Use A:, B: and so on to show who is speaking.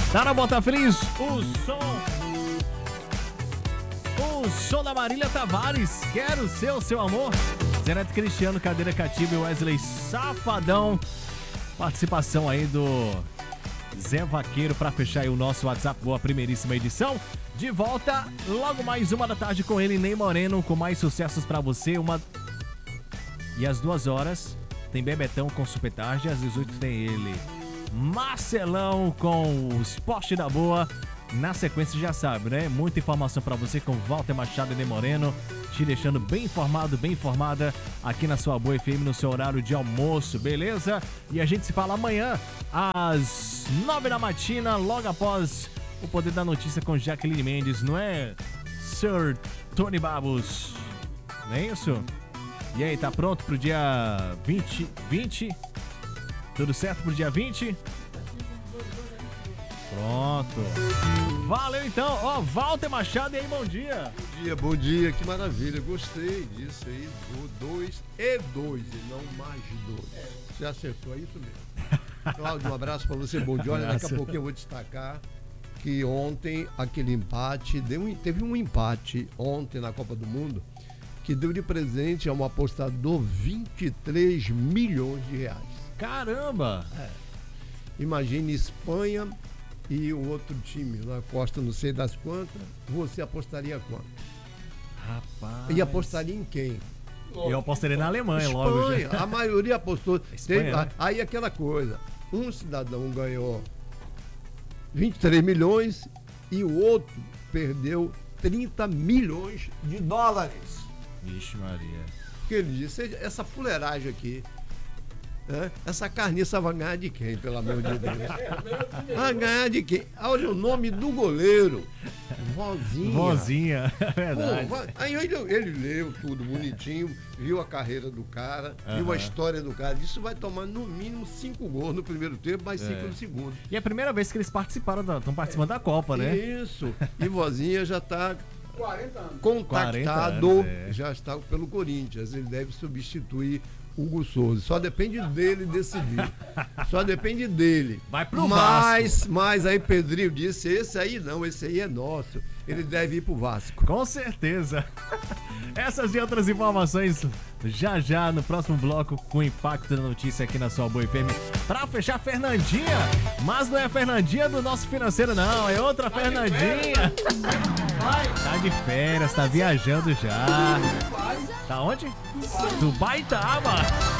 A: Tá na Bota Feliz, o som da Marília Tavares, quero ser o seu amor. Zeneto Cristiano, Cadeira Cativa e Wesley Safadão. Participação aí do Zé Vaqueiro pra fechar aí o nosso WhatsApp. Boa, primeiríssima edição. De volta, logo mais 1h da tarde com ele, Ney Moreno, com mais sucessos pra você. E às 2h tem Bebetão com Super Tarde. Às 18h tem ele, Marcelão, com o Esporte da Boa. Na sequência, já sabe, né? Muita informação pra você com Walter Machado e Ney Moreno, te deixando bem informado, bem informada aqui na sua Boa FM, no seu horário de almoço, beleza? E a gente se fala amanhã às 9 da matina, logo após o Poder da Notícia com Jaqueline Mendes, não é, Sir Tony Babos? Não é isso? E aí, tá pronto pro dia 20? Tudo certo pro dia 20? Pronto. Valeu então. Ó, Walter Machado, e aí, bom dia.
B: Bom dia, que maravilha. Gostei disso aí, do 2 e 2 e não mais 2. Você acertou, é isso mesmo. Cláudio, um abraço pra você, bom dia. Olha, daqui a pouquinho eu vou destacar que ontem aquele empate, teve um empate ontem na Copa do Mundo que deu de presente a um apostador 23 milhões de reais.
A: Caramba!
B: Imagine Espanha e o outro time na costa, não sei das quantas, você apostaria quanto?
A: Rapaz.
B: E apostaria em quem?
A: Eu apostaria na Alemanha,
B: Espanha,
A: logo. Já.
B: A maioria apostou.
A: Espanha, né?
B: Aí aquela coisa, um cidadão ganhou 23 milhões e o outro perdeu 30 milhões de dólares.
A: Vixe Maria.
B: Porque ele disse, essa fuleiragem aqui, né? Essa carniça vai ganhar de quem, pelo amor de Deus? Vai ganhar de quem? Olha o nome do goleiro.
A: Vozinha, é verdade.
B: Pô, aí ele leu tudo bonitinho, viu a carreira do cara, viu a história do cara. Isso vai tomar no mínimo 5 gols no primeiro tempo, mais 5 no segundo.
A: E é a primeira vez que eles estão participando da Copa, né?
B: Isso. E Vozinha já está
C: 40 anos.
B: contactado,
A: 40 anos,
B: já está pelo Corinthians. Ele deve substituir Hugo Souza. Só depende dele decidir. Só depende dele.
A: Vai pro Vasco.
B: Mas aí Pedrinho disse, esse aí não, esse aí é nosso. Ele deve ir pro Vasco.
A: Com certeza. Essas e outras informações já no próximo bloco com o impacto da notícia aqui na sua Boa FM. Pra fechar, Fernandinha. Mas não é a Fernandinha do nosso financeiro, não. É outra Fernandinha. Tá de férias, tá viajando já. Tá onde? Dubai, Taba.